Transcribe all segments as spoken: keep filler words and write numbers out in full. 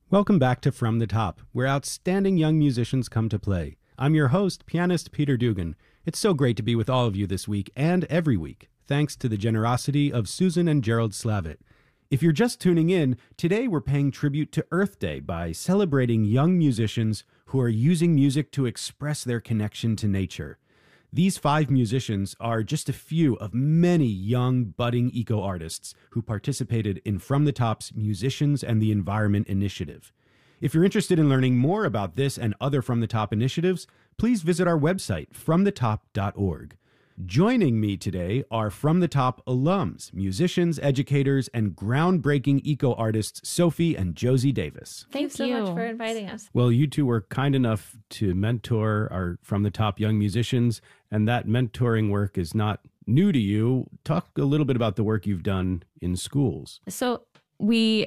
Welcome back to From the Top, where outstanding young musicians come to play. I'm your host, pianist Peter Dugan. It's so great to be with all of you this week and every week, thanks to the generosity of Susan and Gerald Slavitt. If you're just tuning in, today we're paying tribute to Earth Day by celebrating young musicians who are using music to express their connection to nature. These five musicians are just a few of many young, budding eco-artists who participated in From the Top's Musicians and the Environment Initiative. If you're interested in learning more about this and other From the Top initiatives, please visit our website, from the top dot org. Joining me today are From the Top alums, musicians, educators, and groundbreaking eco-artists Sophie and Josie Davis. Thank you so much for inviting us. Well, you two were kind enough to mentor our From the Top young musicians, and that mentoring work is not new to you. Talk a little bit about the work you've done in schools. So we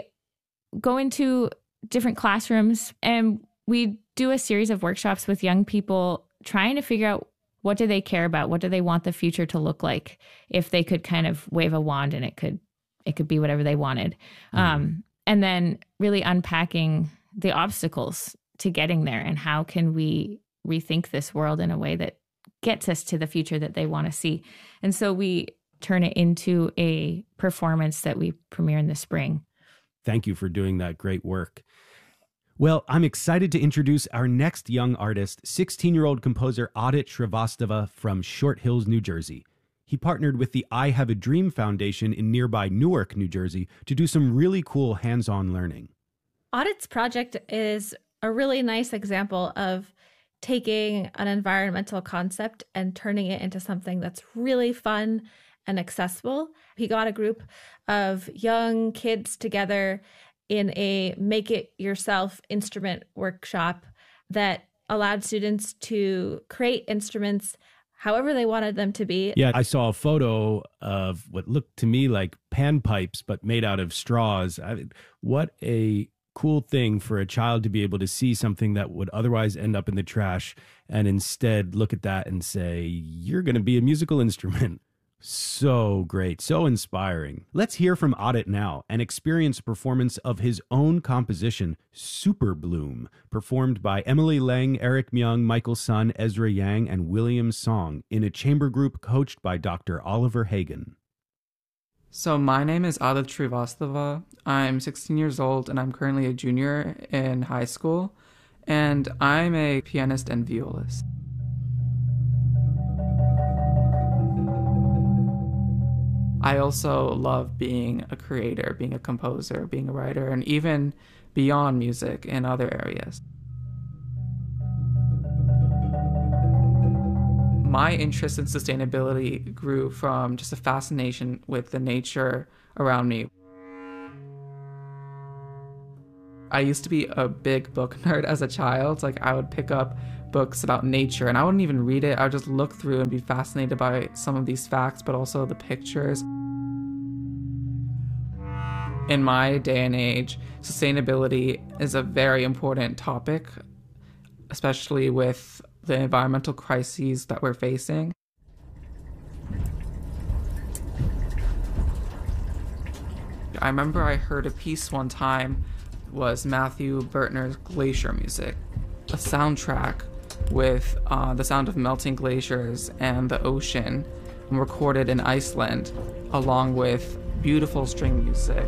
go into different classrooms and we do a series of workshops with young people trying to figure out what do they care about? What do they want the future to look like? If they could kind of wave a wand and it could it could be whatever they wanted. Mm. Um, and then really unpacking the obstacles to getting there and how can we rethink this world in a way that gets us to the future that they want to see. And so we turn it into a performance that we premiere in the spring. Thank you for doing that great work. Well, I'm excited to introduce our next young artist, sixteen-year-old composer Adit Shrivastava from Short Hills, New Jersey. He partnered with the I Have a Dream Foundation in nearby Newark, New Jersey, to do some really cool hands-on learning. Adit's project is a really nice example of taking an environmental concept and turning it into something that's really fun and accessible. He got a group of young kids together in a make-it-yourself instrument workshop that allowed students to create instruments however they wanted them to be. Yeah, I saw a photo of what looked to me like panpipes, but made out of straws. I mean, what a cool thing for a child to be able to see something that would otherwise end up in the trash and instead look at that and say, you're going to be a musical instrument. So great, so inspiring. Let's hear from Adit now and experience a performance of his own composition, Super Bloom, performed by Emily Lang, Eric Myung, Michael Sun, Ezra Yang, and William Song in a chamber group coached by Doctor Oliver Hagen. So my name is Adit Shrivastava. I'm sixteen years old and I'm currently a junior in high school, and I'm a pianist and violist. I also love being a creator, being a composer, being a writer, and even beyond music in other areas. My interest in sustainability grew from just a fascination with the nature around me. I used to be a big book nerd as a child. Like, I would pick up books about nature and I wouldn't even read it. I would just look through and be fascinated by some of these facts, but also the pictures. In my day and age, sustainability is a very important topic, especially with the environmental crises that we're facing. I remember I heard a piece one time was Matthew Bertner's Glacier Music, a soundtrack with uh, the sound of melting glaciers and the ocean, recorded in Iceland, along with beautiful string music.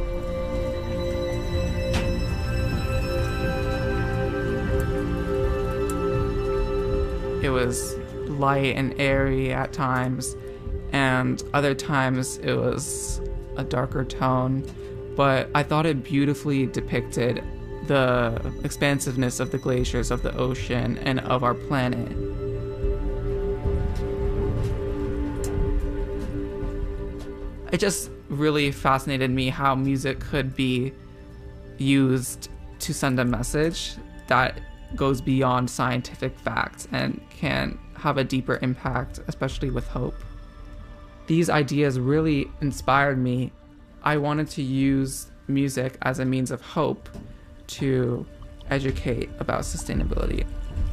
It was light and airy at times, and other times it was a darker tone, but I thought it beautifully depicted the expansiveness of the glaciers, of the ocean, and of our planet. It just really fascinated me how music could be used to send a message that goes beyond scientific facts and can have a deeper impact, especially with hope. These ideas really inspired me. I wanted to use music as a means of hope to educate about sustainability.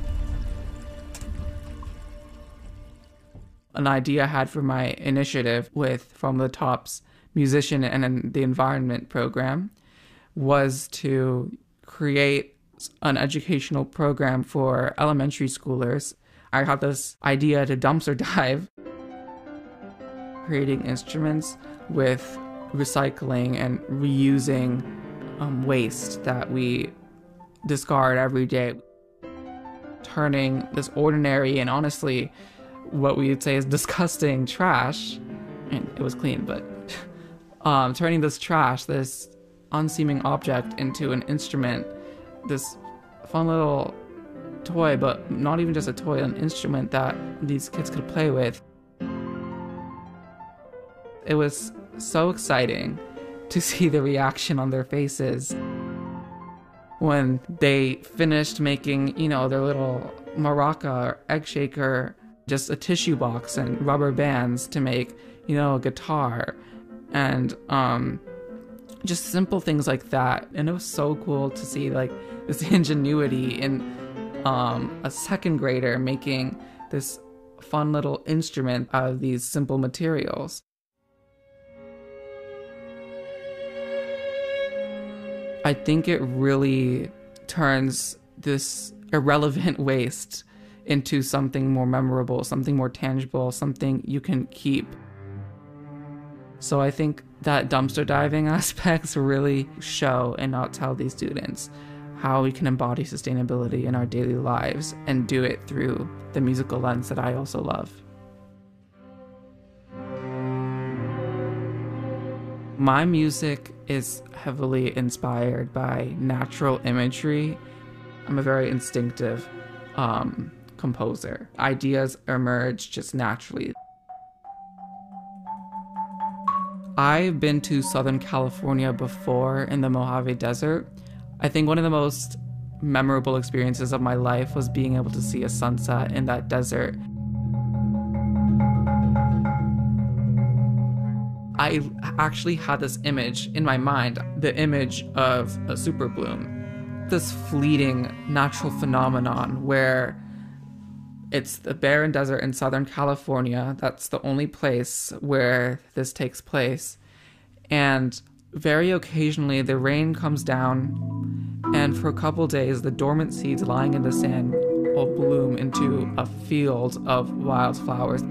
An idea I had for my initiative with From the Top's Musician and the Environment program was to create an educational program for elementary schoolers. I had this idea to dumpster dive, creating instruments with recycling and reusing um, waste that we discard every day, turning this ordinary and honestly what we would say is disgusting trash, and it was clean, but um, turning this trash, this unseeming object, into an instrument, this fun little toy, but not even just a toy, an instrument that these kids could play with. It was so exciting to see the reaction on their faces when they finished making, you know, their little maraca or egg shaker, just a tissue box and rubber bands to make, you know, a guitar, and um, just simple things like that. And it was so cool to see like this ingenuity in um, a second grader making this fun little instrument out of these simple materials. I think it really turns this irrelevant waste into something more memorable, something more tangible, something you can keep. So I think that dumpster diving aspects really show and not tell these students how we can embody sustainability in our daily lives and do it through the musical lens that I also love. My music is heavily inspired by natural imagery. I'm a very instinctive um, composer. Ideas emerge just naturally. I've been to Southern California before in the Mojave Desert. I think one of the most memorable experiences of my life was being able to see a sunset in that desert. I actually had this image in my mind, the image of a super bloom, this fleeting natural phenomenon where it's the barren desert in Southern California. That's the only place where this takes place. And very occasionally the rain comes down, and for a couple days the dormant seeds lying in the sand will bloom into a field of wildflowers.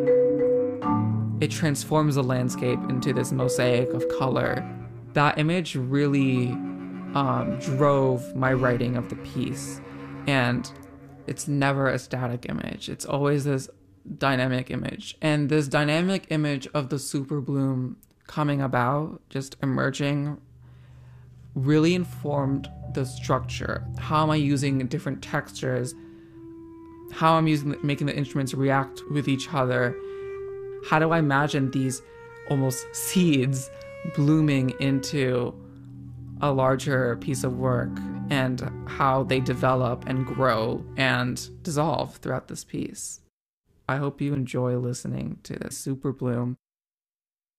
It transforms the landscape into this mosaic of color. That image really um, drove my writing of the piece. And it's never a static image. It's always this dynamic image. And this dynamic image of the super bloom coming about, just emerging, really informed the structure. How am I using different textures? How I'm using making the instruments react with each other? How do I imagine these almost seeds blooming into a larger piece of work, and how they develop and grow and dissolve throughout this piece? I hope you enjoy listening to the Super Bloom.